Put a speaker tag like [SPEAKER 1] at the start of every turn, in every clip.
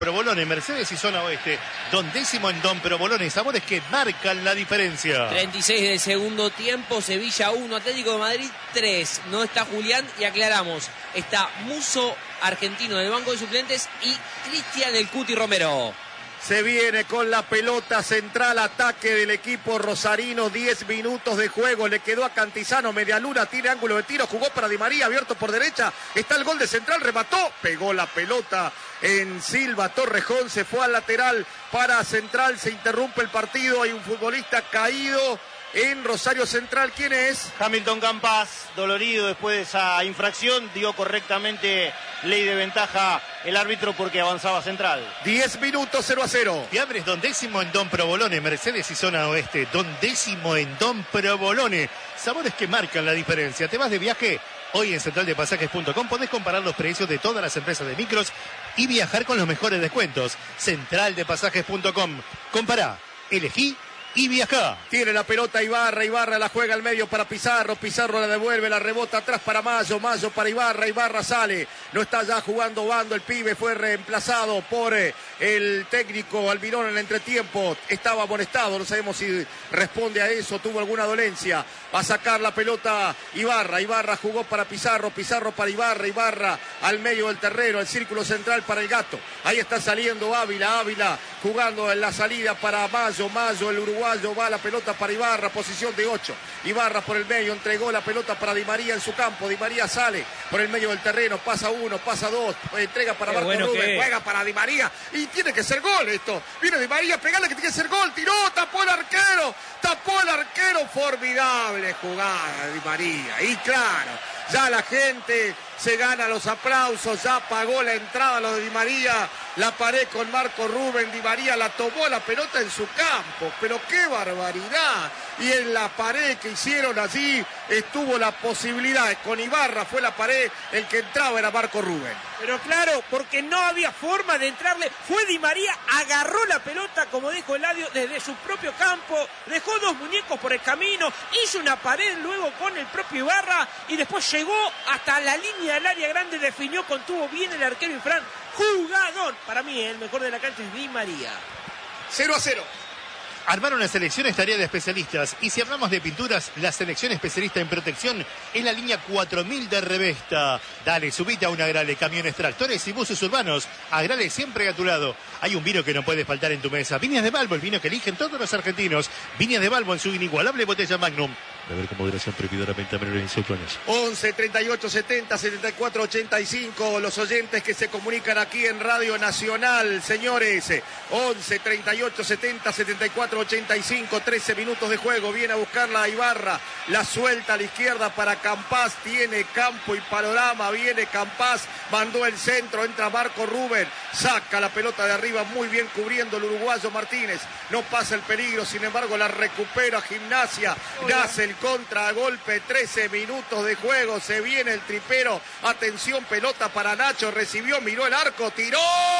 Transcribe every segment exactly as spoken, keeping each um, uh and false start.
[SPEAKER 1] Provolone, Mercedes y zona oeste, dondécimo en Don Provolone, sabores que marcan la diferencia.
[SPEAKER 2] treinta y seis del segundo tiempo, Sevilla uno, Atlético de Madrid tres. No está Julián y aclaramos, está Musso, argentino del banco de suplentes, y Cristian El Cuti Romero.
[SPEAKER 3] Se viene con la pelota central, ataque del equipo rosarino, diez minutos de juego, le quedó a Cantizano, media luna, tiene ángulo de tiro, jugó para Di María, abierto por derecha, está el gol de central, remató, pegó la pelota en Silva, Torrejón se fue al lateral para central, se interrumpe el partido, hay un futbolista caído en Rosario Central. ¿Quién es?
[SPEAKER 4] Hamilton Campas, dolorido después de esa infracción, dio correctamente ley de ventaja el árbitro porque avanzaba Central.
[SPEAKER 3] diez minutos, cero a cero.
[SPEAKER 1] Fiambres, dondécimo en Don Provolone, Mercedes y zona oeste, dondécimo en Don Provolone, sabores que marcan la diferencia. ¿Te vas de viaje? Hoy en central de pasajes punto com podés comparar los precios de todas las empresas de micros y viajar con los mejores descuentos. central de pasajes punto com. Compará, elegí y viajá.
[SPEAKER 3] Tiene la pelota Ibarra, Ibarra la juega al medio para Pizarro, Pizarro la devuelve, la rebota atrás para Mayo, Mayo para Ibarra, Ibarra sale, no está ya jugando Bando, el pibe fue reemplazado por eh, el técnico Almirón en el entretiempo, estaba amonestado, no sabemos si responde a eso, tuvo alguna dolencia, va a sacar la pelota Ibarra, Ibarra jugó para Pizarro, Pizarro para Ibarra, Ibarra al medio del terreno, el círculo central para el Gato, ahí está saliendo Ávila, Ávila jugando en la salida para Mayo, Mayo el uruguayo, va la pelota para Ibarra, posición de ocho. Ibarra por el medio, entregó la pelota para Di María en su campo. Di María sale por el medio del terreno, pasa uno, pasa dos, entrega para Marco bueno Rubén, juega para Di María y tiene que ser gol esto. Viene Di María, pegale que tiene que ser gol, tiró, tapó el arquero, tapó el arquero, formidable jugada de Di María. Y claro, ya la gente se gana los aplausos, ya pagó la entrada lo de Di María, la pared con Marco Rubén, Di María la tomó la pelota en su campo, pero qué barbaridad, y en la pared que hicieron allí estuvo la posibilidad, con Ibarra fue la pared, el que entraba era Marco Rubén.
[SPEAKER 5] Pero claro, porque no había forma de entrarle, fue Di María, agarró la pelota, como dijo Eladio, desde su propio campo, dejó dos muñecos por el camino, hizo una pared luego con el propio Ibarra, y después llegó hasta la línea del área grande, definió, contuvo bien el arquero Infran. Jugador, para mí el mejor de la cancha es Di María.
[SPEAKER 3] cero a cero.
[SPEAKER 1] Armar una selección es tarea de especialistas, y si hablamos de pinturas, la selección especialista en protección es la línea cuatro mil de Revesta. Dale, subite a un Agrale, camiones, tractores y buses urbanos. Agrale siempre a tu lado. Hay un vino que no puede faltar en tu mesa. Viñas de Balbo, el vino que eligen todos los argentinos. Viñas de Balbo en su inigualable botella Magnum. Beber con moderación, prohibidora, venta menores en instrucciones.
[SPEAKER 3] once, treinta y ocho, setenta, setenta y cuatro, ochenta y cinco, los oyentes que se comunican aquí en Radio Nacional, señores. once, treinta y ocho, setenta, setenta y cuatro, ochenta y cinco, trece minutos de juego, viene a buscarla a Ibarra, la suelta a la izquierda para Campas, tiene campo y panorama, viene Campas, mandó el centro, entra Marco Rubén, saca la pelota de arriba, muy bien cubriendo el uruguayo Martínez, no pasa el peligro, sin embargo la recupera Gimnasia, nace el contragolpe, trece minutos de juego, se viene el tripero, atención, pelota para Nacho, recibió, miró el arco, tiró,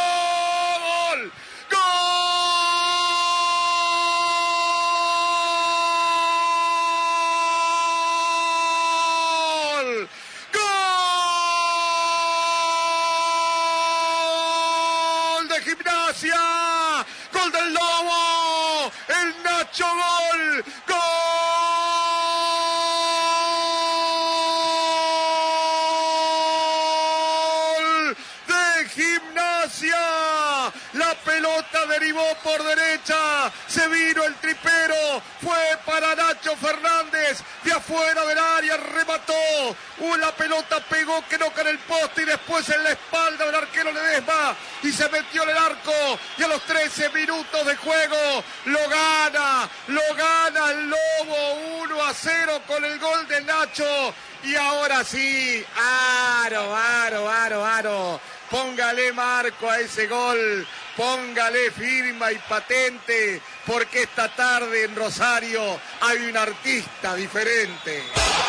[SPEAKER 3] gol, gol, gol de Gimnasia, gol del Lobo, el Nacho gol, gol. La pelota derivó por derecha, se vino el tripero, fue para Nacho Fernández, de afuera del área, remató, una pelota pegó que no con el poste y después en la espalda del arquero Ledesma y se metió en el arco y a los trece minutos de juego lo gana, lo gana el Lobo uno a cero con el gol de Nacho y ahora sí, aro, aro, aro, aro. Póngale marco a ese gol, póngale firma y patente, porque esta tarde en Rosario hay un artista diferente.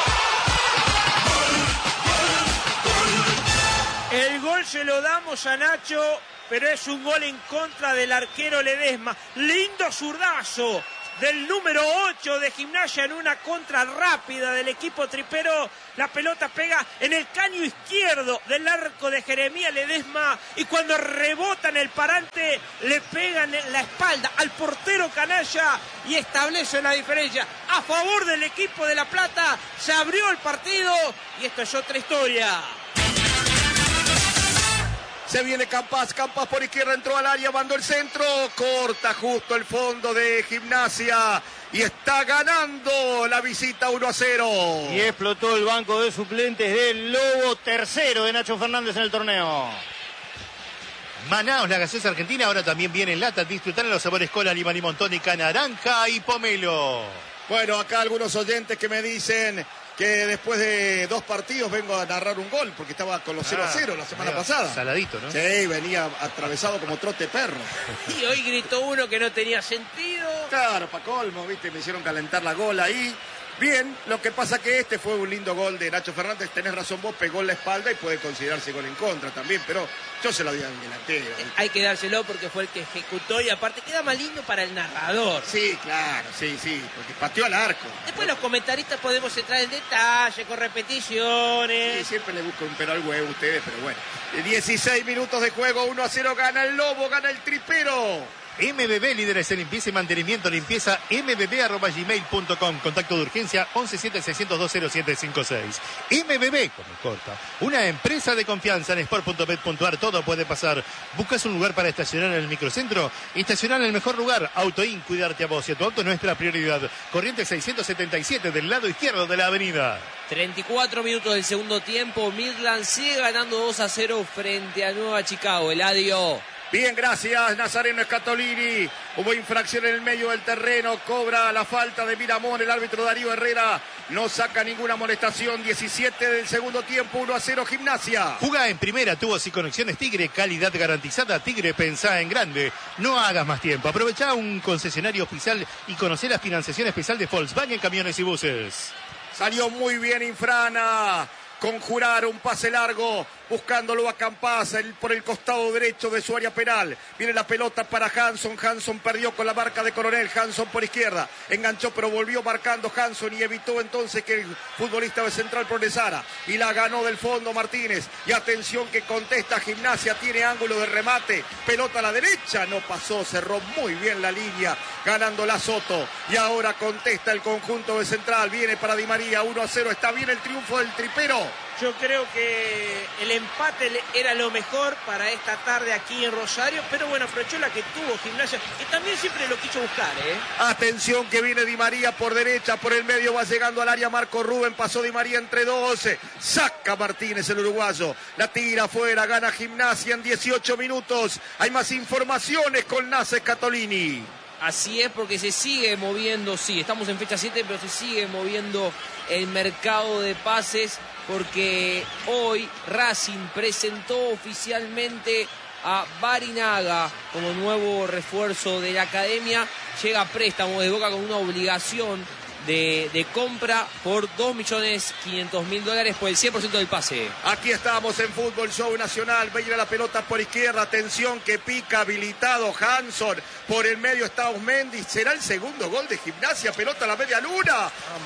[SPEAKER 5] El gol se lo damos a Nacho, pero es un gol en contra del arquero Ledesma. Lindo zurdazo. del número ocho de Gimnasia en una contra rápida del equipo tripero. La pelota pega en el caño izquierdo del arco de Jeremías Ledesma y cuando rebota en el parante le pegan en la espalda al portero canalla y establece la diferencia a favor del equipo de La Plata. Se abrió el partido y esto es otra historia.
[SPEAKER 3] Se viene Campas, Campas por izquierda, entró al área, mandó el centro, corta justo el fondo de Gimnasia y está ganando la visita uno a cero.
[SPEAKER 4] Y explotó el banco de suplentes del Lobo, tercero de Nacho Fernández en el torneo.
[SPEAKER 1] Manaos, la gaseosa argentina, ahora también viene en lata. Disfrutar en los sabores cola, lima, limón, tónica, naranja y pomelo.
[SPEAKER 3] Bueno, acá algunos oyentes que me dicen que después de dos partidos vengo a narrar un gol, porque estaba con los cero a cero la semana pasada.
[SPEAKER 1] Saladito, ¿no?
[SPEAKER 3] Sí, venía atravesado como trote perro.
[SPEAKER 5] Y hoy gritó uno que no tenía sentido.
[SPEAKER 3] Claro, pa' colmo, viste, me hicieron calentar la gola ahí. Bien, lo que pasa que este fue un lindo gol de Nacho Fernández, tenés razón vos, pegó en la espalda y puede considerarse gol en contra también, pero yo se lo di al delantero.
[SPEAKER 5] Hay que dárselo porque fue el que ejecutó y aparte queda más lindo para el narrador.
[SPEAKER 3] Sí, claro, sí, sí, porque pateó al arco.
[SPEAKER 5] Después los comentaristas podemos entrar en detalle, con repeticiones.
[SPEAKER 3] Sí, siempre le busco un pero al huevo a ustedes, pero bueno. dieciséis minutos de juego, uno a cero, gana el Lobo, gana el tripero.
[SPEAKER 1] M B B, líderes en limpieza y mantenimiento, limpieza m b b arroba gmail punto com. Contacto de urgencia once siete seis cero dos cero siete cinco seis. M B B, como corta, una empresa de confianza en sport punto bet punto ar. Todo puede pasar. ¿Buscas un lugar para estacionar en el microcentro? Estacionar en el mejor lugar. Autoin, cuidarte a vos y a tu auto, nuestra prioridad. Corriente seiscientos setenta y siete del lado izquierdo de la avenida.
[SPEAKER 2] treinta y cuatro minutos del segundo tiempo. Midland sigue ganando dos a cero frente a Nueva Chicago. Eladio.
[SPEAKER 3] Bien, gracias, Nazareno Scatolini. Hubo infracción en el medio del terreno, cobra la falta de Miramón, el árbitro Darío Herrera no saca ninguna amonestación. diecisiete del segundo tiempo, uno a cero Gimnasia.
[SPEAKER 1] Jugá en primera, tubos y conexiones Tigre, calidad garantizada. Tigre, pensá en grande. No hagas más tiempo, aprovechá un concesionario oficial y conocé la financiación especial de Volkswagen Camiones y Buses.
[SPEAKER 3] Salió muy bien Infrana. Conjurar un pase largo, buscándolo a Campas el, por el costado derecho de su área penal. Viene la pelota para Hanson. Hanson perdió con la marca de Coronel. Hanson por izquierda. Enganchó, pero volvió marcando Hanson y evitó entonces que el futbolista de Central progresara. Y la ganó del fondo Martínez. Y atención que contesta Gimnasia. Tiene ángulo de remate. Pelota a la derecha. No pasó. Cerró muy bien la línea. Ganando la Soto. Y ahora contesta el conjunto de Central. Viene para Di María. uno a cero. Está bien el triunfo del tripero.
[SPEAKER 5] Yo creo que el empate era lo mejor para esta tarde aquí en Rosario, pero bueno, aprovechó la que tuvo Gimnasia, que también siempre lo quiso buscar, ¿eh?
[SPEAKER 3] Atención que viene Di María por derecha, por el medio va llegando al área Marco Rubén, pasó Di María entre doce, saca Martínez el uruguayo, la tira afuera, gana Gimnasia en dieciocho minutos. Hay más informaciones con Nace Scatolini.
[SPEAKER 2] Así es, porque se sigue moviendo, sí, estamos en fecha siete, pero se sigue moviendo el mercado de pases, porque hoy Racing presentó oficialmente a Barinaga como nuevo refuerzo de la academia. Llega a préstamo de Boca con una obligación de, de compra por dos millones quinientos mil dólares por el cien por ciento del pase.
[SPEAKER 3] Aquí estamos en Fútbol Show Nacional. Veía la pelota por izquierda. Atención que pica habilitado Hanson. Por el medio está Osmendi. Será el segundo gol de Gimnasia. Pelota a la media luna.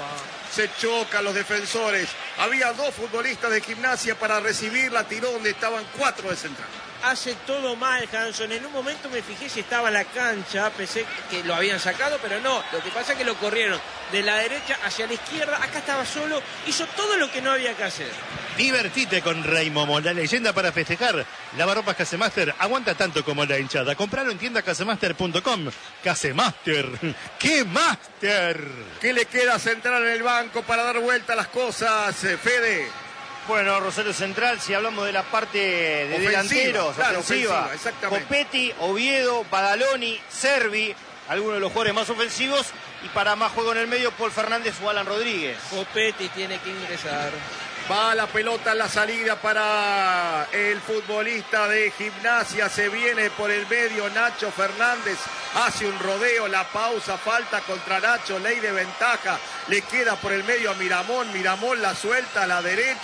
[SPEAKER 3] Se chocan los defensores. Había dos futbolistas de Gimnasia para recibir. La tiró donde estaban cuatro de Central.
[SPEAKER 5] Hace todo mal Hanson. En un momento me fijé si estaba en la cancha, pensé que lo habían sacado, pero no. Lo que pasa es que lo corrieron de la derecha hacia la izquierda. Acá estaba solo, hizo todo lo que no había que hacer.
[SPEAKER 1] Divertite con Rey Momo, la leyenda para festejar. Lavarropas Casemaster aguanta tanto como la hinchada. Compralo en tienda casemaster punto com. Casemaster, ¡qué máster!
[SPEAKER 3] ¿Qué le queda a Central en el banco para dar vuelta a las cosas, Fede?
[SPEAKER 4] Bueno, Rosario Central, si hablamos de la parte de
[SPEAKER 3] ofensiva,
[SPEAKER 4] delanteros,
[SPEAKER 3] claro,
[SPEAKER 4] ofensiva,
[SPEAKER 3] ofensiva, exactamente.
[SPEAKER 4] Copetti, Oviedo, Badaloni, Servi, algunos de los jugadores más ofensivos, y para más juego en el medio, Paul Fernández o Alan Rodríguez.
[SPEAKER 5] Copetti tiene que ingresar.
[SPEAKER 3] Va la pelota en la salida para el futbolista de Gimnasia. Se viene por el medio Nacho Fernández. Hace un rodeo, la pausa, falta contra Nacho, ley de ventaja. Le queda por el medio a Miramón. Miramón la suelta a la derecha.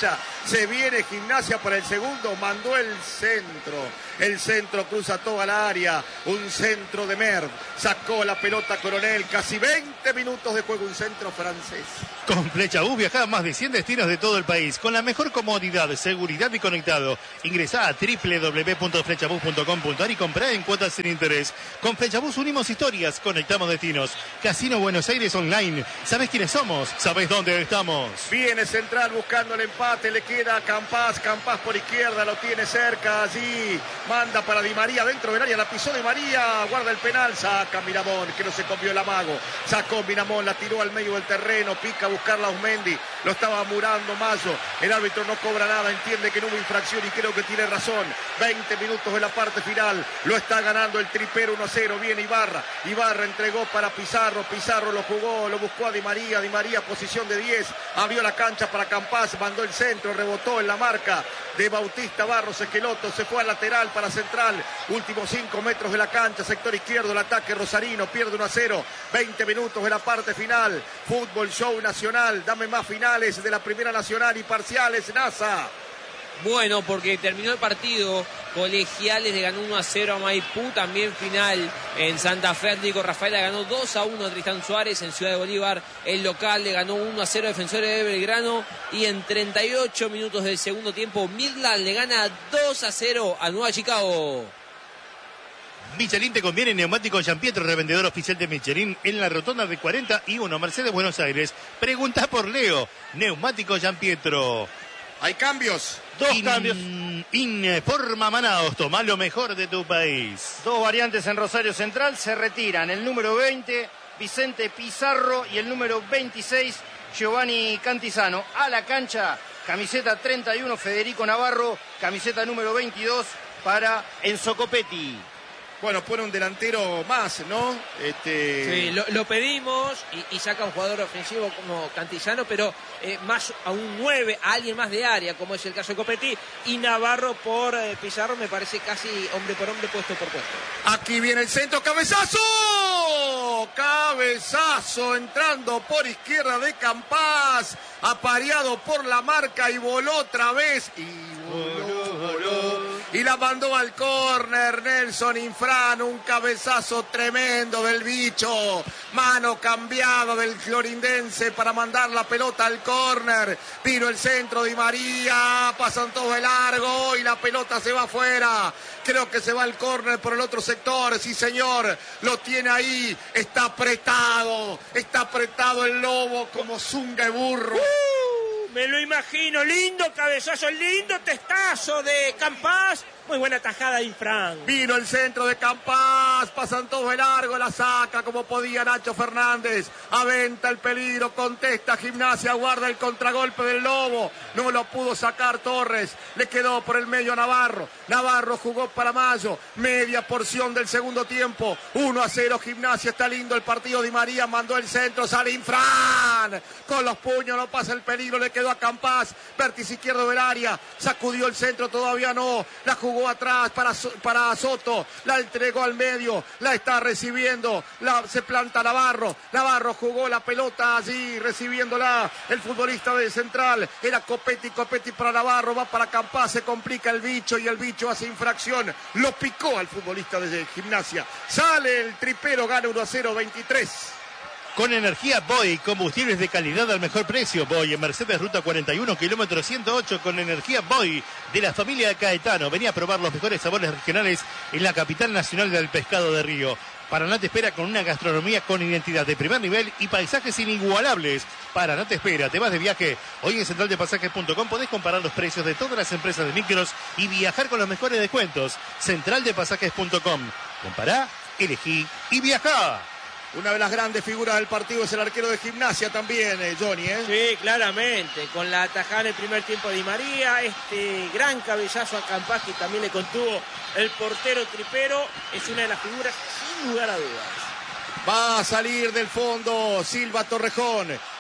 [SPEAKER 3] Se viene Gimnasia para el segundo, mandó el centro. El centro cruza toda la área, un centro de Merv. Sacó la pelota Coronel, casi veinte minutos de juego, un centro francés.
[SPEAKER 1] Con Flechabús viajá a más de cien destinos de todo el país, con la mejor comodidad, seguridad y conectado. Ingresá a doble u doble u doble u punto flechabús punto com punto a r y comprá en cuotas sin interés. Con Flechabús unimos historias, conectamos destinos. Casino Buenos Aires Online. ¿Sabés quiénes somos? ¿Sabés dónde estamos?
[SPEAKER 3] Viene Central buscando el empate, le queda a Campás, Campás por izquierda, lo tiene cerca, allí manda para Di María, dentro del área, la pisó Di María, guarda el penal, saca Miramón, que no se comió el amago, sacó Miramón, la tiró al medio del terreno, pica a buscarla a Osmendi, lo estaba murando Mayo, el árbitro no cobra nada, entiende que no hubo infracción y creo que tiene razón, veinte minutos de la parte final, lo está ganando el tripero uno a cero, viene Ibarra, Ibarra entregó para Pizarro, Pizarro lo jugó, lo buscó a Di María, Di María posición de diez, abrió la cancha para Campás, mandó el centro, rebotó en la marca de Bautista Barros Esqueloto, se fue al lateral para Central, últimos cinco metros de la cancha, sector izquierdo, el ataque Rosarino, pierde uno a cero, veinte minutos de la parte final, Fútbol Show Nacional, dame más finales de la Primera Nacional y parciales, NASA.
[SPEAKER 2] Bueno, porque terminó el partido, Colegiales le ganó uno a cero a Maipú, también final en Santa Fe, Atlético Rafaela ganó dos a uno a Tristán Suárez, en Ciudad de Bolívar el local le ganó uno a cero a Defensores de Belgrano y en treinta y ocho minutos del segundo tiempo Midland le gana dos a cero a Nueva Chicago.
[SPEAKER 1] Michelin te conviene, neumático Giampietro, revendedor oficial de Michelin en la rotonda de cuarenta y uno, Mercedes, Buenos Aires. Pregunta por Leo, neumático Giampietro.
[SPEAKER 3] Hay cambios.
[SPEAKER 4] Dos
[SPEAKER 1] In,
[SPEAKER 4] cambios.
[SPEAKER 1] Informa Manaos, toma lo mejor de tu país.
[SPEAKER 4] Dos variantes en Rosario Central. Se retiran el número veinte, Vicente Pizarro, y el número veintiséis, Giovanni Cantizano. A la cancha, camiseta treinta y uno, Federico Navarro. Camiseta número veintidós para Enzo Copetti.
[SPEAKER 3] Bueno, pone un delantero más, ¿no? Este...
[SPEAKER 5] Sí, lo, lo pedimos y, y saca un jugador ofensivo como Cantizano, pero eh, más a un nueve, a alguien más de área, como es el caso de Copetti, y Navarro por eh, Pizarro me parece casi hombre por hombre, puesto por puesto.
[SPEAKER 3] Aquí viene el centro, cabezazo, cabezazo, entrando por izquierda de Campás, apareado por la marca y voló otra vez, y voló, voló, y la mandó al córner, Nelson Infran, un cabezazo tremendo del bicho, mano cambiada del florindense para mandar la pelota al córner, vino el centro Di María, pasan todos de largo y la pelota se va afuera, creo que se va al córner por el otro sector, sí señor, lo tiene ahí, está apretado, está apretado el lobo como zunga de burro.
[SPEAKER 5] Uh, me lo imagino, lindo cabezazo, lindo testazo de Campás. Muy buena tajada de Infran.
[SPEAKER 3] Vino el centro de Campás, pasan todos de largo, la saca como podía Nacho Fernández, aventa el peligro, contesta Gimnasia, guarda el contragolpe del Lobo, no lo pudo sacar Torres, le quedó por el medio a Navarro, Navarro jugó para Mayo, media porción del segundo tiempo, uno a cero Gimnasia, está lindo el partido, Di María mandó el centro, sale Infran, con los puños no pasa el peligro, le quedó a Campás, vértice izquierdo del área, sacudió el centro, todavía no, la jugó Jugó atrás para, para Soto, la entregó al medio, la está recibiendo, la, se planta Navarro, Navarro jugó la pelota allí recibiéndola, el futbolista de Central, era Copetti, Copetti para Navarro, va para Campás, se complica el bicho y el bicho hace infracción, lo picó al futbolista de Gimnasia, sale el tripero, gana uno a cero, veintitrés.
[SPEAKER 1] Con energía Boy, combustibles de calidad al mejor precio. Boy en Mercedes, ruta cuarenta y uno, kilómetro ciento ocho, con energía Boy de la familia Caetano. Venía a probar los mejores sabores regionales en la capital nacional del pescado de río. Paraná te espera con una gastronomía con identidad de primer nivel y paisajes inigualables. Paraná te espera, te vas de viaje. Hoy en central de pasajes punto com podés comparar los precios de todas las empresas de micros y viajar con los mejores descuentos. central de pasajes punto com. Compará, elegí y viajá.
[SPEAKER 3] Una de las grandes figuras del partido es el arquero de Gimnasia también, eh, Johnny, ¿eh?
[SPEAKER 5] Sí, claramente, con la atajada en el primer tiempo de Di María, este gran cabezazo a Campás que también le contuvo el portero tripero, es una de las figuras sin lugar a dudas.
[SPEAKER 3] Va a salir del fondo Silva Torrejón.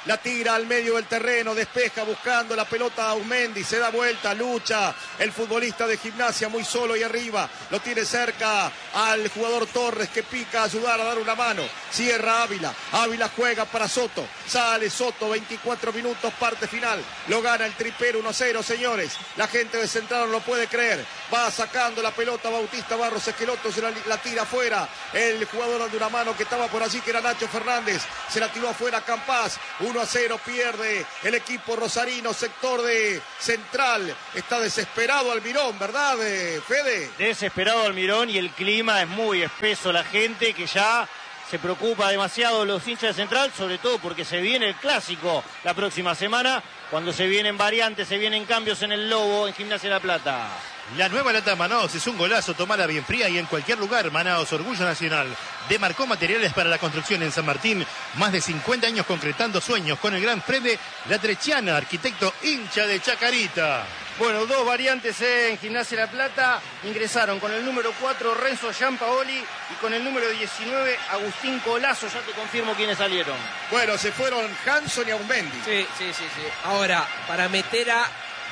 [SPEAKER 3] la tira al medio del terreno, despeja buscando la pelota a Ausmendi, se da vuelta, lucha el futbolista de Gimnasia muy solo y arriba, lo tiene cerca al jugador Torres que pica a ayudar a dar una mano, cierra Ávila, Ávila juega para Soto, sale Soto, veinticuatro minutos, parte final, lo gana el tripero uno a cero, señores, la gente de Central no lo puede creer, va sacando la pelota Bautista Barros Esqueloto, se la, la tira afuera, el jugador de una mano que estaba por allí que era Nacho Fernández, se la tiró afuera Campás, uno a cero pierde el equipo rosarino, sector de Central, está desesperado Almirón, ¿verdad, Fede?
[SPEAKER 4] Desesperado Almirón y el clima es muy espeso, la gente que ya se preocupa demasiado los hinchas de Central, sobre todo porque se viene el clásico la próxima semana, cuando se vienen variantes, se vienen cambios en el Lobo, en Gimnasia de La Plata.
[SPEAKER 1] La nueva lata Manaos es un golazo, tomala bien fría y en cualquier lugar. Manaos, orgullo nacional. Demarcó materiales para la construcción en San Martín. Más de cincuenta años concretando sueños con el gran Fede Latrechiana, arquitecto hincha de Chacarita.
[SPEAKER 4] Bueno, dos variantes en Gimnasia de La Plata. Ingresaron con el número cuatro Renzo Giampaoli y con el número diecinueve Agustín Colazo. Ya te confirmo quiénes salieron.
[SPEAKER 3] Bueno, se fueron Hanson y Ausmendi.
[SPEAKER 5] Sí, sí, sí, sí. Ahora, para meter a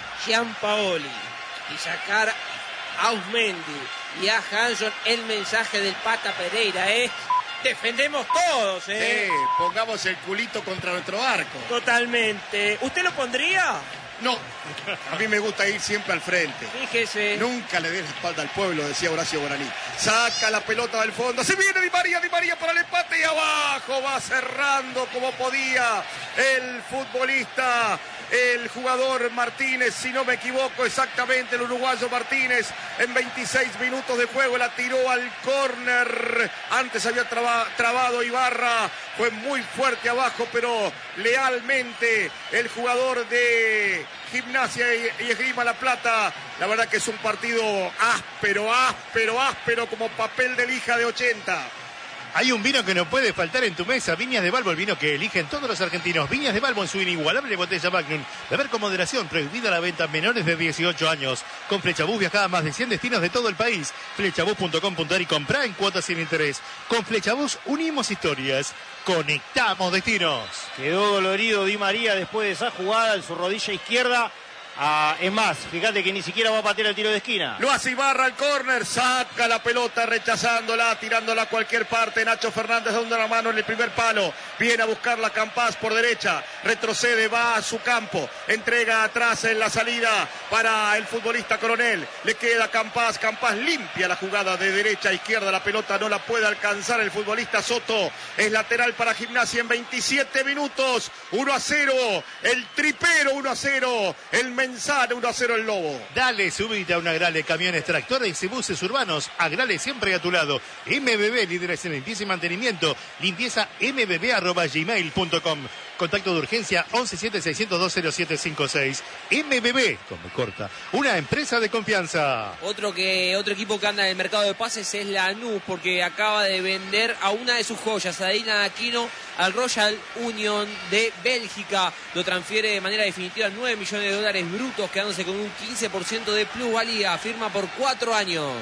[SPEAKER 5] Giampaoli y sacar a Ausmendi y a Hanson, el mensaje del Pata Pereira es: defendemos todos, ¿eh?
[SPEAKER 3] Sí, pongamos el culito contra nuestro arco.
[SPEAKER 5] Totalmente. ¿Usted lo pondría?
[SPEAKER 3] No, a mí me gusta ir siempre al frente.
[SPEAKER 5] Fíjese.
[SPEAKER 3] Nunca le des la espalda al pueblo, decía Horacio Guaraní. Saca la pelota del fondo, se viene Di María, Di María para el empate y abajo va cerrando como podía el futbolista, el jugador Martínez, si no me equivoco exactamente, el uruguayo Martínez, en veintiséis minutos de juego la tiró al córner. Antes había traba, trabado Ibarra, fue muy fuerte abajo, pero lealmente el jugador de Gimnasia y, y Esgrima La Plata. La verdad que es un partido áspero, áspero, áspero como papel de lija de ochenta.
[SPEAKER 1] Hay un vino que no puede faltar en tu mesa, Viñas de Balbo, el vino que eligen todos los argentinos. Viñas de Balbo en su inigualable botella Magnum. Beber con moderación, prohibida la venta a menores de dieciocho años. Con Flechabús viajada a más de cien destinos de todo el país. Flechabús punto com punto ar y comprá en cuotas sin interés. Con Flechabús unimos historias, conectamos destinos.
[SPEAKER 4] Quedó dolorido Di María después de esa jugada en su rodilla izquierda. Ah, es más, fíjate que ni siquiera va a patear el tiro de esquina.
[SPEAKER 3] Lo hace Ibarra al córner, saca la pelota rechazándola, tirándola a cualquier parte. Nacho Fernández dando la mano en el primer palo, viene a buscarla Campás por derecha, retrocede, va a su campo, entrega atrás en la salida para el futbolista Coronel, le queda Campás, Campás limpia la jugada de derecha a izquierda, la pelota no la puede alcanzar el futbolista Soto, es lateral para Gimnasia en veintisiete minutos, uno a cero, el tripero uno a cero, el Mensana uno a cero el Lobo.
[SPEAKER 1] Dale, subite a una Agrale, camiones, tractores y buses urbanos. Agrale siempre a tu lado. M B B, líderes en limpieza y mantenimiento. Limpieza m b b arroba gmail punto com. Contacto de urgencia once siete seiscientos dos cero siete cinco seis. M B B, como corta, una empresa de confianza.
[SPEAKER 2] Otro que otro equipo que anda en el mercado de pases es Lanús, porque acaba de vender a una de sus joyas, a Adina Aquino, al Royal Union de Bélgica. Lo transfiere de manera definitiva nueve millones de dólares brutos, quedándose con un quince por ciento de plusvalía. Firma por cuatro años.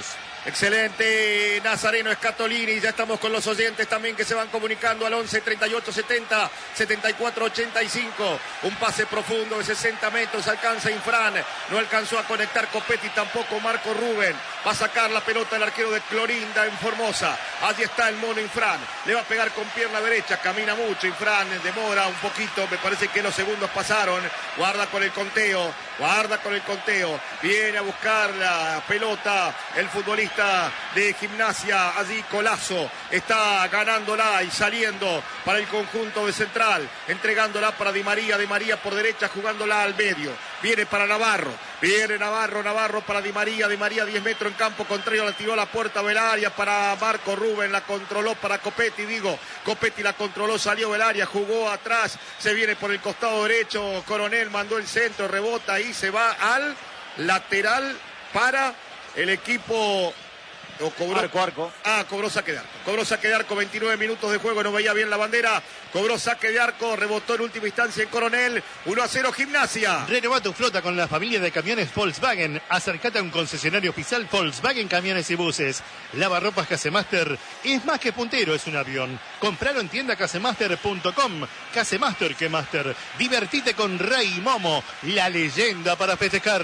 [SPEAKER 3] Excelente Nazareno Scatolini, ya estamos con los oyentes también que se van comunicando al once treinta y ocho setenta setenta y cuatro ochenta y cinco, un pase profundo de sesenta metros, alcanza Infran, no alcanzó a conectar Copetti, tampoco Marco Rubén, va a sacar la pelota el arquero de Clorinda en Formosa, allí está el mono Infran, le va a pegar con pierna derecha, camina mucho Infran, demora un poquito, me parece que los segundos pasaron, guarda con el conteo, guarda con el conteo, viene a buscar la pelota el futbolista de Gimnasia, allí Colazo está ganándola y saliendo para el conjunto de Central, entregándola para Di María, Di María por derecha jugándola al medio, viene para Navarro, viene Navarro, Navarro para Di María, Di María diez metros en campo contrario, la tiró a la puerta del área para Marco Rubén, la controló para Copetti, digo, Copetti la controló, salió del área, jugó atrás, se viene por el costado derecho, Coronel mandó el centro, rebota y se va al lateral para el equipo O cobró...
[SPEAKER 6] Arco, arco.
[SPEAKER 3] Ah, cobró saque de arco. Cobró saque de arco, veintinueve minutos de juego, no veía bien la bandera. Cobró saque de arco, rebotó en última instancia en Coronel. uno a cero Gimnasia.
[SPEAKER 1] Renová tu flota con la familia de camiones Volkswagen. Acércate a un concesionario oficial Volkswagen Camiones y Buses. Lavarropas Casemaster es más que puntero, es un avión. Compralo en tienda casemaster punto com. Casemaster que Master. Divertite con Rey Momo, la leyenda para festejar.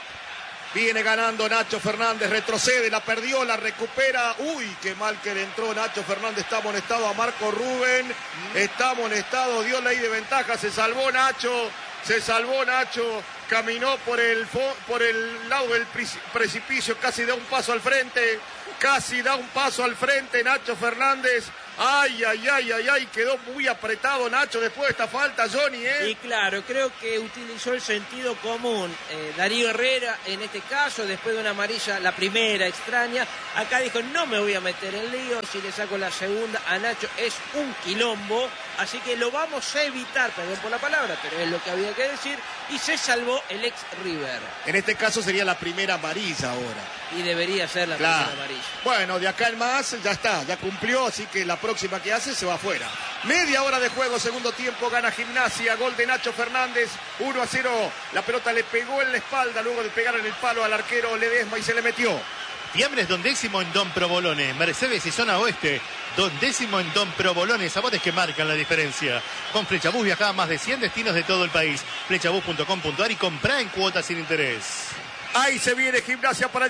[SPEAKER 3] Viene ganando Nacho Fernández, retrocede, la perdió, la recupera. Uy, qué mal que le entró Nacho Fernández, está amonestado a Marco Rubén. Está amonestado, dio ley de ventaja, se salvó Nacho, se salvó Nacho. Caminó por el, por el lado del precipicio, casi da un paso al frente. Casi da un paso al frente Nacho Fernández. Ay, ay, ay, ay, ay, quedó muy apretado Nacho después de esta falta, Johnny, ¿eh?
[SPEAKER 5] Y claro, creo que utilizó el sentido común. Eh, Darío Herrera, en este caso, después de una amarilla, la primera extraña, acá dijo, no me voy a meter en lío, si le saco la segunda a Nacho es un quilombo, así que lo vamos a evitar, perdón por la palabra, pero es lo que había que decir, y se salvó el ex River.
[SPEAKER 3] En este caso sería la primera amarilla ahora.
[SPEAKER 5] Y debería ser la
[SPEAKER 3] Claro.
[SPEAKER 5] primera amarilla.
[SPEAKER 3] Bueno, de acá en más, ya está, ya cumplió, así que la próxima que hace se va afuera. Media hora de juego, segundo tiempo, gana Gimnasia, gol de Nacho Fernández, uno a cero. La pelota le pegó en la espalda, luego de pegar en el palo al arquero Ledesma y se le metió.
[SPEAKER 1] Fiambres Don Décimo en Don Provolone, Mercedes y Zona Oeste. Don Décimo en Don Provolone, sabores que marcan la diferencia. Con Flechabús viajaba a más de cien destinos de todo el país. flechabús punto com punto ar y comprá en cuotas sin interés.
[SPEAKER 3] Ahí se viene Gimnasia para el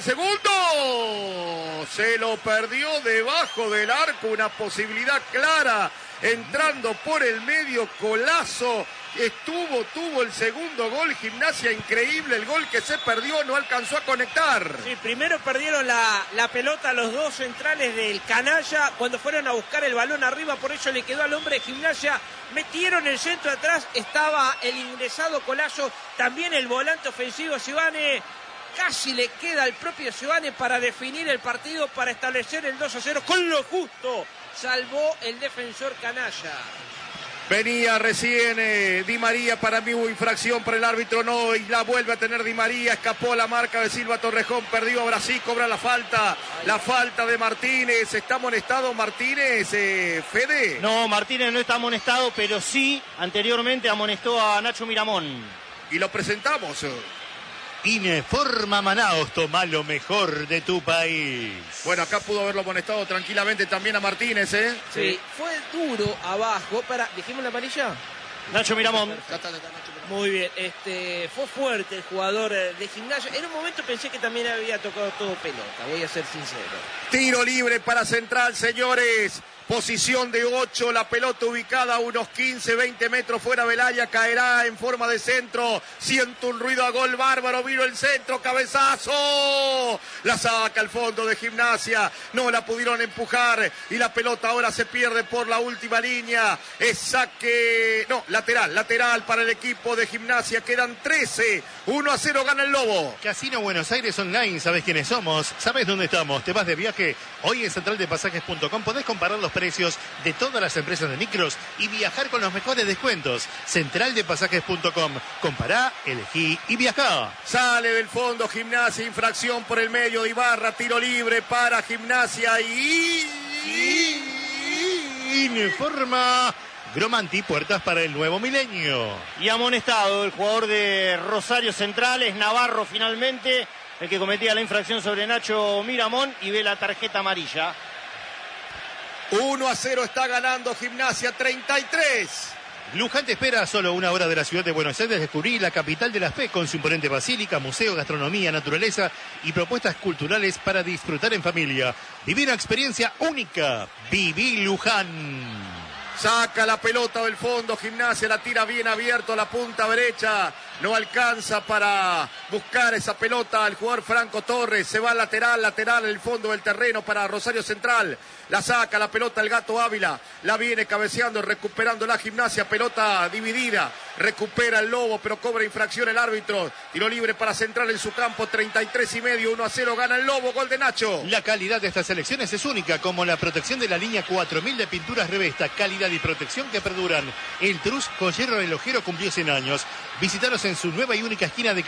[SPEAKER 3] segundo. Se lo perdió debajo del arco, una posibilidad clara. Entrando por el medio, Colazo. Estuvo, tuvo el segundo gol. Gimnasia, increíble el gol que se perdió, no alcanzó a conectar.
[SPEAKER 5] Sí, primero perdieron la, la pelota los dos centrales del Canalla cuando fueron a buscar el balón arriba, por eso le quedó al hombre de Gimnasia. Metieron el centro atrás, estaba el ingresado Colazo, también el volante ofensivo Sivane. Casi le queda al propio Sivane para definir el partido, para establecer el dos a cero con lo justo. Salvó el defensor Canalla.
[SPEAKER 3] Venía recién eh, Di María, para mí hubo infracción para el árbitro, no, y la vuelve a tener Di María, escapó la marca de Silva Torrejón, perdió, ahora sí cobra la falta, la falta de Martínez. ¿Está amonestado Martínez, eh, Fede?
[SPEAKER 6] No, Martínez no está amonestado, pero sí, anteriormente amonestó a Nacho Miramón.
[SPEAKER 3] Y lo presentamos.
[SPEAKER 1] Ineforma Manaos, toma lo mejor de tu país.
[SPEAKER 3] Bueno, acá pudo haberlo amonestado tranquilamente también a Martínez, ¿eh?
[SPEAKER 5] Sí, fue duro abajo. Para, ¿dijimos la amarilla?
[SPEAKER 6] Nacho Miramón.
[SPEAKER 3] Ya está, ya está, Nacho.
[SPEAKER 5] Muy bien, este, fue fuerte el jugador de Gimnasia. En un momento pensé que también había tocado todo pelota, voy a ser sincero.
[SPEAKER 3] Tiro libre para Central, señores. Posición de ocho, la pelota ubicada a unos quince, veinte metros fuera del área, caerá en forma de centro. Siento un ruido a gol bárbaro, vino el centro, cabezazo. La saca al fondo de Gimnasia, no la pudieron empujar y la pelota ahora se pierde por la última línea. Es saque, no, lateral, lateral para el equipo de Gimnasia. Quedan trece, uno a cero gana el Lobo.
[SPEAKER 1] Casino Buenos Aires Online, ¿sabes quiénes somos? ¿Sabes dónde estamos? ¿Te vas de viaje? Hoy en central de pasajes punto com podés comparar los precios de todas las empresas de micros y viajar con los mejores descuentos. central de pasajes punto com. Compará, elegí y viajá.
[SPEAKER 3] Sale del fondo Gimnasia, infracción por el medio de Ibarra, tiro libre para Gimnasia y...
[SPEAKER 1] Informa Gromanti, puertas para el nuevo milenio.
[SPEAKER 6] Y amonestado el jugador de Rosario Central, es Navarro finalmente, el que cometía la infracción sobre Nacho Miramón y ve la tarjeta amarilla.
[SPEAKER 3] uno a cero está ganando Gimnasia, treinta y tres.
[SPEAKER 1] Luján te espera a solo una hora de la ciudad de Buenos Aires. Descubrí la capital de la fe con su imponente basílica, museo, gastronomía, naturaleza y propuestas culturales para disfrutar en familia. Vivir una experiencia única. Viví Luján.
[SPEAKER 3] Saca la pelota del fondo, Gimnasia la tira bien abierto a la punta derecha. No alcanza para buscar esa pelota al jugador Franco Torres. Se va lateral, lateral en el fondo del terreno para Rosario Central. La saca la pelota el Gato Ávila. La viene cabeceando, recuperando la Gimnasia. Pelota dividida. Recupera el Lobo, pero cobra infracción el árbitro. Tiro libre para Central en su campo. treinta y tres y medio, uno a cero. Gana el Lobo, gol de Nacho.
[SPEAKER 1] La calidad de estas selecciones es única, como la protección de la línea cuatro mil de pinturas Revesta. Calidad y protección que perduran. El Trus Joyero Relojero cumplió cien años. Visítalos en su nueva y única esquina de Callao y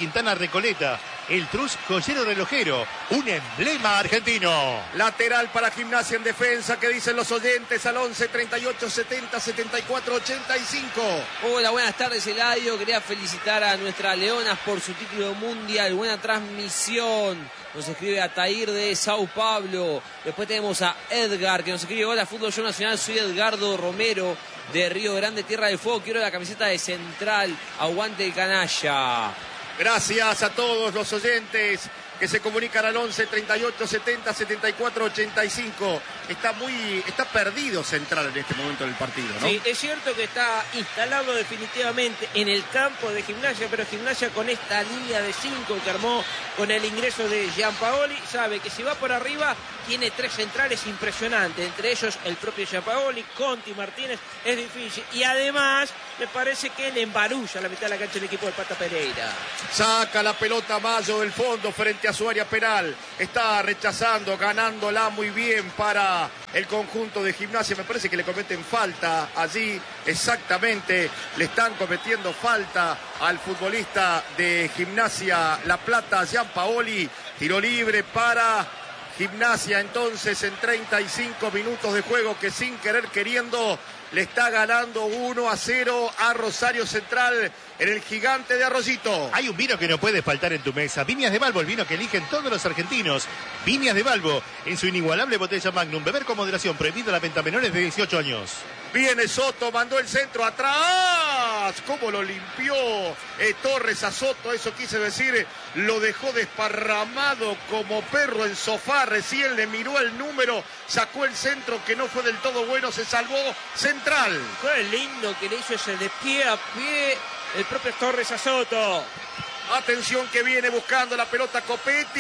[SPEAKER 1] Quintana Recoleta. El Trus Joyero Relojero, un emblema argentino.
[SPEAKER 3] Lateral para Gimnasia en defensa, que dicen los oyentes al once, treinta y ocho, setenta, setenta y cuatro, ochenta y cinco.
[SPEAKER 2] Hola, buenas tardes, Eladio. Quería felicitar a nuestras leonas por su título mundial. Buena transmisión. Nos escribe Atair de Sao Paulo. Después tenemos a Edgar, que nos escribe: hola, Fútbol Show Nacional, soy Edgardo Romero de Río Grande, Tierra del Fuego. Quiero la camiseta de Central. Aguante el canalla.
[SPEAKER 3] Gracias a todos los oyentes que se comunican al once, treinta y ocho, setenta, setenta y cuatro, ochenta y cinco. Está muy, está perdido Central en este momento del partido, ¿no?
[SPEAKER 5] Sí, es cierto que está instalado definitivamente en el campo de Gimnasia, pero Gimnasia con esta línea de cinco que armó con el ingreso de Giampaoli, sabe que si va por arriba tiene tres centrales impresionantes, entre ellos el propio Giampaoli, Conti, Martínez, es difícil. Y además me parece que le embarulla la mitad de la cancha del equipo del Pata Pereira.
[SPEAKER 3] Saca la pelota Mayo del fondo frente a su área penal. Está rechazando, ganándola muy bien para el conjunto de Gimnasia. Me parece que le cometen falta allí, exactamente. Le están cometiendo falta al futbolista de Gimnasia La Plata, Giampaoli. Tiro libre para Gimnasia entonces en treinta y cinco minutos de juego, que sin querer queriendo le está ganando uno a cero a Rosario Central en el Gigante de Arroyito.
[SPEAKER 1] Hay un vino que no puede faltar en tu mesa. Viñas de Balbo, el vino que eligen todos los argentinos. Viñas de Balbo, en su inigualable botella Magnum. Beber con moderación, prohibida la venta a menores de dieciocho años.
[SPEAKER 3] Viene Soto, mandó el centro atrás. ¿Cómo lo limpió eh, Torres a Soto? Eso quise decir, lo dejó desparramado como perro en sofá. Recién le miró el número, sacó el centro que no fue del todo bueno, se salvó Central.
[SPEAKER 5] Qué lindo que le hizo ese de pie a pie el propio Torres a Soto.
[SPEAKER 3] Atención que viene buscando la pelota Copetti,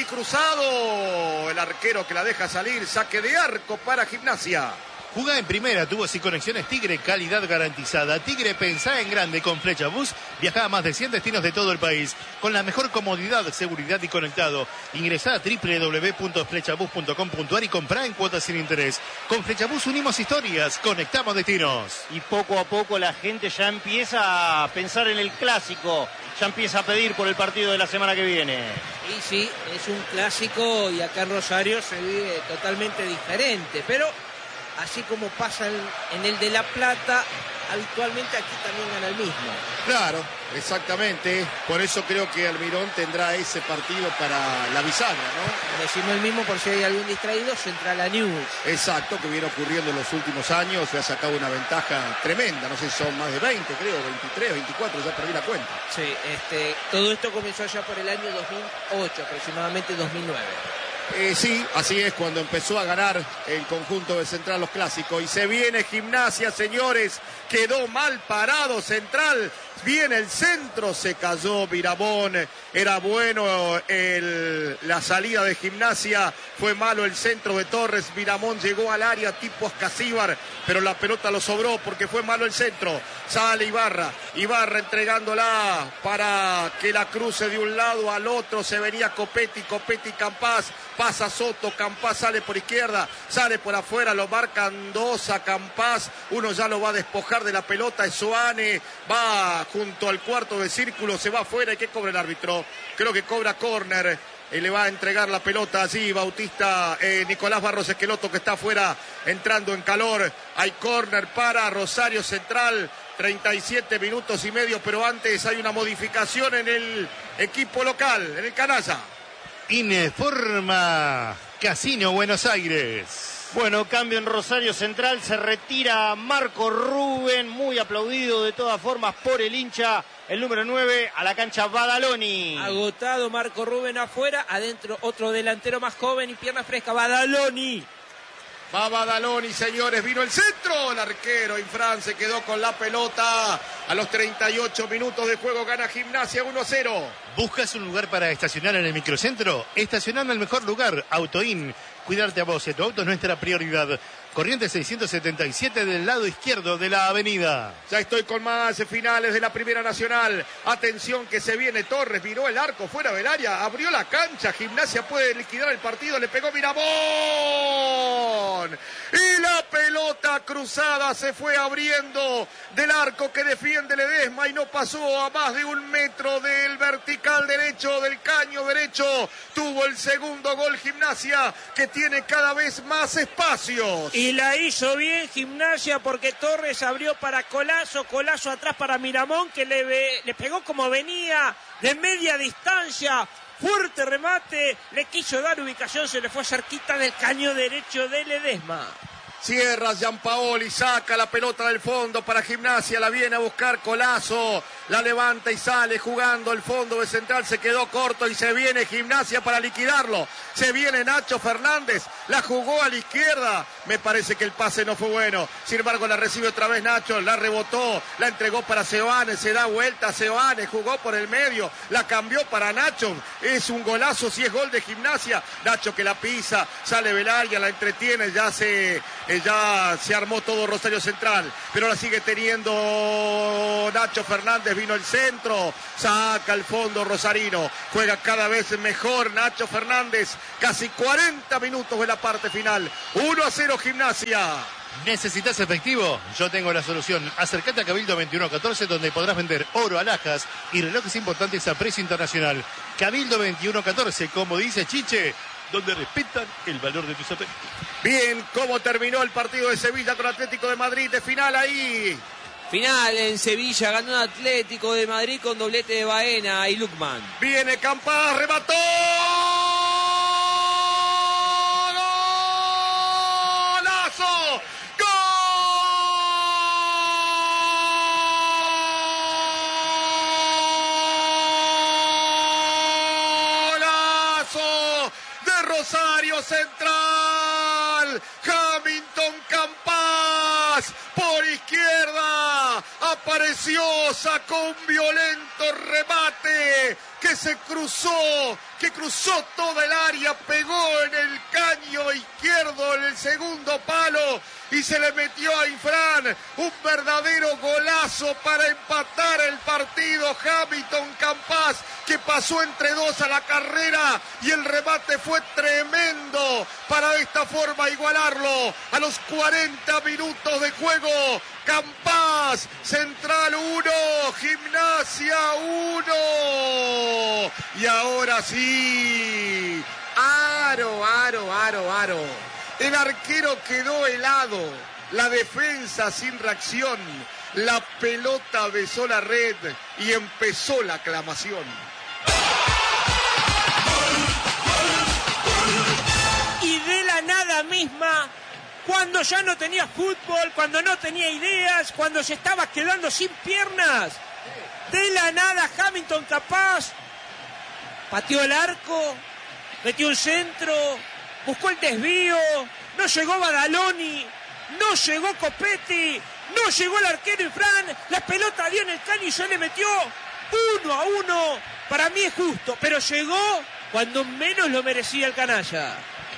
[SPEAKER 3] cruzado. El arquero que la deja salir, saque de arco para Gimnasia.
[SPEAKER 1] Jugá en primera, tubos y conexiones Tigre, calidad garantizada. Tigre, pensá en grande con Flecha Bus. Viajá a más de cien destinos de todo el país con la mejor comodidad, seguridad y conectado. Ingresá a doble u doble u doble u punto flechabus punto com punto a r y comprá en cuotas sin interés. Con Flechabus unimos historias, conectamos destinos.
[SPEAKER 6] Y poco a poco la gente ya empieza a pensar en el clásico. Ya empieza a pedir por el partido de la semana que viene.
[SPEAKER 5] Y sí, es un clásico y acá en Rosario se vive totalmente diferente, pero así como pasa en el de La Plata, habitualmente aquí también gana el mismo.
[SPEAKER 3] Claro, exactamente. Por eso creo que Almirón tendrá ese partido para la bisagra, ¿no?
[SPEAKER 5] Decimos el mismo por si hay algún distraído, Central a News.
[SPEAKER 3] Exacto, que viene ocurriendo en los últimos años. Se ha sacado una ventaja tremenda. No sé si son más de veinte, creo, veintitrés, veinticuatro, ya perdí la cuenta.
[SPEAKER 5] Sí, este, todo esto comenzó allá por el año dos mil ocho, aproximadamente dos mil nueve.
[SPEAKER 3] Eh, sí, así es, cuando empezó a ganar el conjunto de Central los clásicos. Y se viene Gimnasia, señores. Quedó mal parado Central. Viene el centro, se cayó Miramón. Era bueno el, la salida de Gimnasia. Fue malo el centro de Torres. Miramón llegó al área tipo Ascasíbar, pero la pelota lo sobró porque fue malo el centro. Sale Ibarra. Ibarra entregándola para que la cruce de un lado al otro. Se venía Copetti, Copetti, Campás. Pasa Soto, Campás sale por izquierda, sale por afuera, lo marcan dos a Campás, uno ya lo va a despojar de la pelota, Soane va junto al cuarto de círculo, se va afuera. ¿Y qué cobra el árbitro? Creo que cobra córner, y le va a entregar la pelota allí Bautista, eh, Nicolás Barros Esqueloto, que está afuera entrando en calor. Hay córner para Rosario Central, treinta y siete minutos y medio, pero antes hay una modificación en el equipo local, en el Canalla.
[SPEAKER 1] Informa Casino Buenos Aires.
[SPEAKER 6] Bueno, cambio en Rosario Central, se retira Marco Rubén, muy aplaudido de todas formas por el hincha, el número nueve, a la cancha Badaloni.
[SPEAKER 5] Agotado Marco Rubén afuera, adentro otro delantero más joven y pierna fresca, Badaloni.
[SPEAKER 3] Va Badaloni, señores, vino el centro, el arquero Infran se quedó con la pelota. A los treinta y ocho minutos de juego gana Gimnasia uno a cero.
[SPEAKER 1] ¿Buscas un lugar para estacionar en el microcentro? Estacionar en el mejor lugar, Autoin. Cuidarte a vos y a tu auto es nuestra prioridad. Corriente seiscientos setenta y siete del lado izquierdo de la avenida.
[SPEAKER 3] Ya estoy con más finales de la Primera Nacional. Atención que se viene Torres, miró el arco fuera del área, abrió la cancha. Gimnasia puede liquidar el partido, le pegó Miramón. Y la pelota cruzada se fue abriendo del arco que defiende Ledesma y no pasó a más de un metro del vertical derecho, del caño derecho. Tuvo el segundo gol Gimnasia, que tiene cada vez más espacios.
[SPEAKER 5] Y la hizo bien Gimnasia porque Torres abrió para Colazo, Colazo atrás para Miramón, que le, ve, le pegó como venía de media distancia. Fuerte remate, le quiso dar ubicación, se le fue cerquita del caño derecho de Ledesma.
[SPEAKER 3] Cierra Gianpaoli, saca la pelota del fondo para Gimnasia, la viene a buscar Colazo, la levanta y sale jugando el fondo de Central, se quedó corto y se viene Gimnasia para liquidarlo. Se viene Nacho Fernández, la jugó a la izquierda, me parece que el pase no fue bueno, sin embargo la recibe otra vez Nacho, la rebotó, la entregó para Seoane, se da vuelta Seoane, jugó por el medio, la cambió para Nacho, es un golazo si es gol de Gimnasia. Nacho que la pisa, sale Belaria, la entretiene, ya se... Ya se armó todo Rosario Central, pero la sigue teniendo Nacho Fernández, vino el centro, saca el fondo rosarino, juega cada vez mejor Nacho Fernández, casi cuarenta minutos de la parte final, uno a cero Gimnasia.
[SPEAKER 1] ¿Necesitas efectivo? Yo tengo la solución. Acércate a Cabildo veintiuno catorce, donde podrás vender oro, alhajas y relojes importantes a precio internacional. Cabildo veintiuno catorce, como dice Chiche, donde respetan el valor de tus afectos.
[SPEAKER 3] Bien, ¿cómo terminó el partido de Sevilla con Atlético de Madrid? De final ahí.
[SPEAKER 2] Final en Sevilla, ganó el Atlético de Madrid con doblete de Baena y Lukman.
[SPEAKER 3] Viene Campas, remató. ¡Golazo! Rosario Central, Hamilton Campas por izquierda, apareció, sacó un violento remate que se cruzó, que cruzó toda el área, pegó en el caño izquierdo en el segundo palo y se le metió a Infran, un verdadero golazo para empatar el partido. Hamilton Campas, que pasó entre dos a la carrera y el remate fue tremendo para de esta forma igualarlo a los cuarenta minutos de juego. Campas, Central uno, Gimnasia uno. Y ahora sí, aro, aro, aro, aro. El arquero quedó helado, la defensa sin reacción, la pelota besó la red y empezó la aclamación.
[SPEAKER 5] Y de la nada misma, cuando ya no tenía fútbol, cuando no tenía ideas, cuando se estaba quedando sin piernas, de la nada Hamilton Campas pateó el arco, metió un centro, buscó el desvío, no llegó Badaloni, no llegó Copetti, no llegó el arquero Infran, la pelota dio en el caño y se le metió uno a uno. Para mí es justo, pero llegó cuando menos lo merecía el canalla.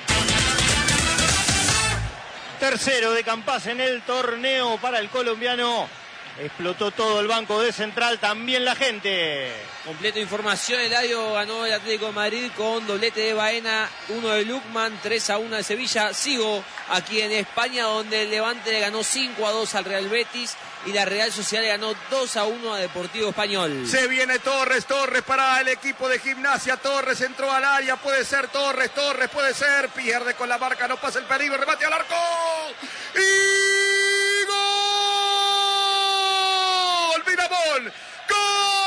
[SPEAKER 6] Tercero de Campas en el torneo para el colombiano. Explotó todo el banco de Central, también la gente.
[SPEAKER 2] Completo información, Eladio ganó el Atlético de Madrid con doblete de Baena, uno de Lukman, tres a uno de Sevilla. Sigo aquí en España, donde el Levante le ganó cinco a dos al Real Betis y la Real Sociedad le ganó dos a uno a Deportivo Español.
[SPEAKER 3] Se viene Torres, Torres para el equipo de Gimnasia. Torres entró al área, puede ser Torres, Torres puede ser, pierde con la marca, no pasa el peligro, remate al arco y gol. Miramón,